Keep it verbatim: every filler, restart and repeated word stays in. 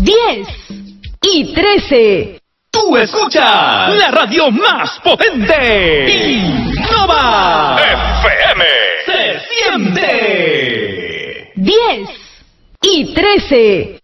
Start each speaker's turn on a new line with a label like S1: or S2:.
S1: diez y trece.
S2: Tú escuchas la radio más potente. Innova F M. Se siente.
S1: diez y trece.